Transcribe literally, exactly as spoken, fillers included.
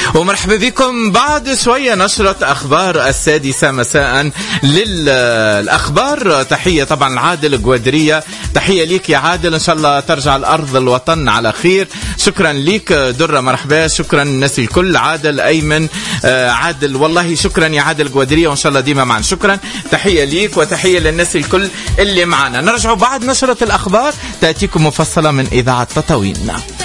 ومرحبا بكم بعد شوية نشرة أخبار السادسة مساء للأخبار. تحية طبعا عادل القوادرية، تحية ليك يا عادل، إن شاء الله ترجع الأرض الوطن على خير. شكرا ليك درة، مرحبا، شكرا الناس الكل، عادل أيمن آه عادل، والله شكرا يا عادل القوادرية، وإن شاء الله ديما معنا. شكرا، تحية ليك وتحية للناس الكل اللي معنا. نرجع بعد نشرة الأخبار تأتيكم مفصلة من إذاعة تطاوين.